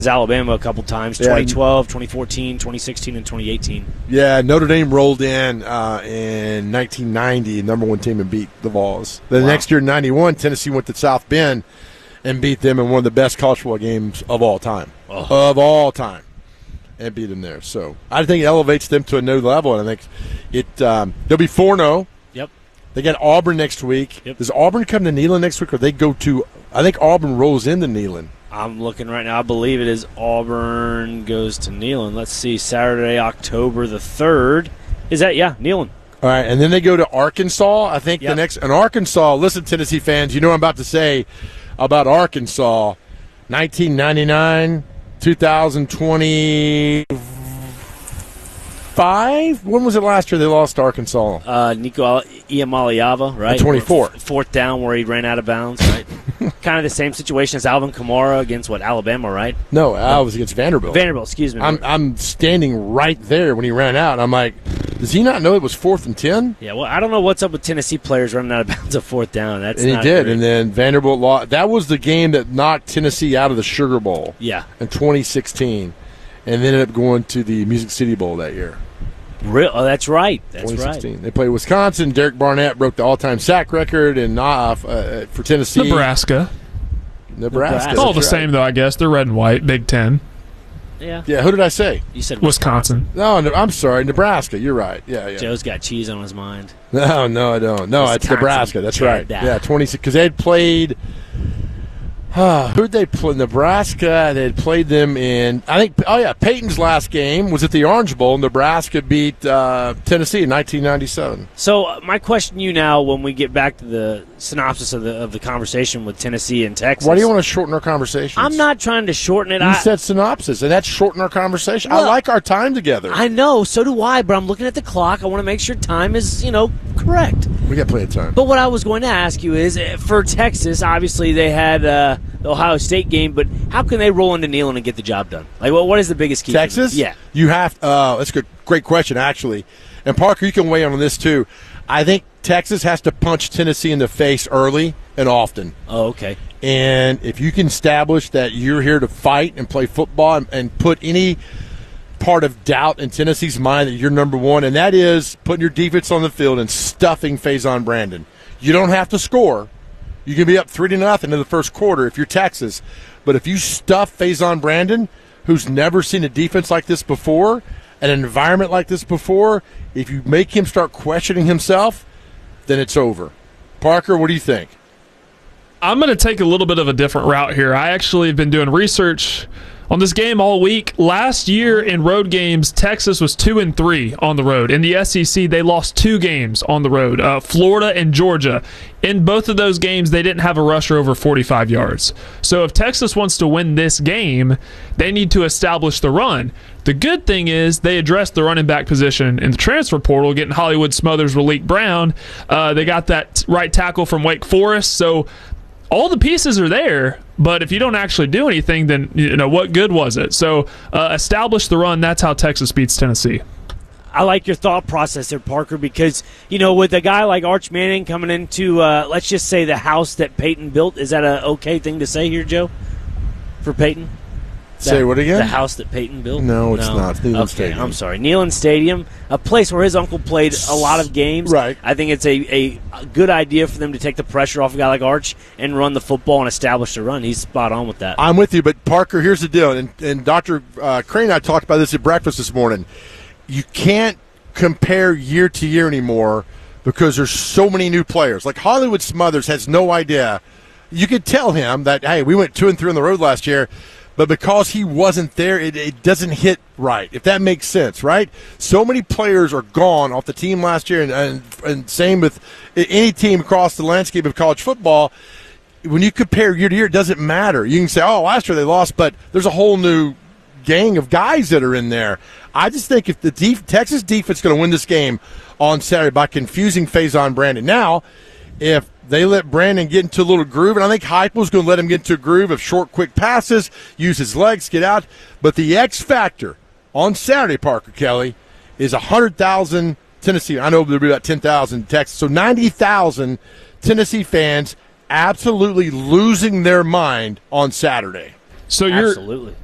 Alabama a couple times, 2012, 2014, 2016, and 2018. Yeah, Notre Dame rolled in 1990, number one team, and beat the Vols. The next year, in 91, Tennessee went to South Bend and beat them in one of the best college football games of all time. Of all time. And beat them there. So I think it elevates them to a new level, and I think they'll be 4-0. Yep. They got Auburn next week. Yep. Does Auburn come to Neyland next week, or they go to – I think Auburn rolls into Neyland. I'm looking right now. I believe it is Auburn goes to Neyland. Let's see, Saturday, October the 3rd. Is that, Neyland. All right, and then they go to Arkansas, I think, the next – and Arkansas, listen, Tennessee fans, you know what I'm about to say about Arkansas. 1999, 2025? When was it last year they lost to Arkansas? Nico Iamaleava, right? 24. Fourth down where he ran out of bounds, right? Kind of the same situation as Alvin Kamara against, Alabama, right? No, I was against Vanderbilt. Excuse me. I'm standing right there when he ran out, and I'm like, does he not know it was 4th and 10? Yeah, well, I don't know what's up with Tennessee players running out of bounds at fourth down. And he did, and then Vanderbilt lost. That was the game that knocked Tennessee out of the Sugar Bowl in 2016, and then ended up going to the Music City Bowl that year. Oh, that's right. That's 2016. right. They played Wisconsin. Derek Barnett broke the all-time sack record for Tennessee. Nebraska. It's all the same, though, I guess. They're red and white, Big Ten. Yeah. Yeah, who did I say? You said Wisconsin. No, I'm sorry, Nebraska. You're right. Yeah. Joe's got cheese on his mind. No, I don't. No, Wisconsin. It's Nebraska. That's right. Yeah. Yeah, 26. Because they had played. Who'd they play? Nebraska. They had played them in. I think. Oh yeah, Peyton's last game was at the Orange Bowl. Nebraska beat Tennessee in 1997. So my question to you now, when we get back to the synopsis of the conversation with Tennessee and Texas. Why do you want to shorten our conversation? I'm not trying to shorten it. You said synopsis, and that's shorten our conversation. Well, I like our time together. I know, so do I. But I'm looking at the clock. I want to make sure time is correct. We got plenty of time. But what I was going to ask you is, for Texas, obviously they had the Ohio State game, but how can they roll into Neyland and get the job done? Like, what is the biggest key? Texas? Yeah. You have that's a great question, actually. And, Parker, you can weigh in on this, too. I think Texas has to punch Tennessee in the face early and often. Oh, okay. And if you can establish that you're here to fight and play football and put any part of doubt in Tennessee's mind that you're number one, and that is putting your defense on the field and stuffing Faison Brandon. You don't have to score. You can be up 3-0 in the first quarter if you're Texas. But if you stuff Faison Brandon, who's never seen a defense like this before, an environment like this before, if you make him start questioning himself, then it's over. Parker, what do you think? I'm going to take a little bit of a different route here. I actually have been doing research on this game all week. Last year in road games, Texas was 2-3 on the road. In the SEC, they lost 2 games on the road, Florida and Georgia. In both of those games, they didn't have a rusher over 45 yards. So if Texas wants to win this game, they need to establish the run. The good thing is they addressed the running back position in the transfer portal, getting Hollywood Smothers, Raleek Brown. They got that right tackle from Wake Forest. So all the pieces are there, but if you don't actually do anything, then what good was it? So establish the run. That's how Texas beats Tennessee. I like your thought process there, Parker, because, with a guy like Arch Manning coming into, let's just say, the house that Peyton built, is that an okay thing to say here, Joe, for Peyton? Say what again? The house that Peyton built? No, it's not. Neyland Stadium. I'm sorry. Neyland Stadium, a place where his uncle played a lot of games. Right. I think it's a good idea for them to take the pressure off a guy like Arch and run the football and establish the run. He's spot on with that. I'm with you, but Parker, here's the deal, and Dr. Crane and I talked about this at breakfast this morning. You can't compare year to year anymore because there's so many new players. Like Hollywood Smothers has no idea. You could tell him that, hey, we went 2-3 on the road last year, but because he wasn't there, it doesn't hit right, if that makes sense, right? So many players are gone off the team last year, and same with any team across the landscape of college football. When you compare year to year, it doesn't matter. You can say, oh, last year they lost, but there's a whole new gang of guys that are in there. I just think if the Texas defense is going to win this game on Saturday by confusing Faison Brandon. Now, if they let Brandon get into a little groove, and I think Heupel's going to let him get into a groove of short, quick passes, use his legs, get out. But the X factor on Saturday, Parker Kelly, is 100,000 Tennessee. I know there'll be about 10,000 Texas. So 90,000 Tennessee fans absolutely losing their mind on Saturday. So Absolutely.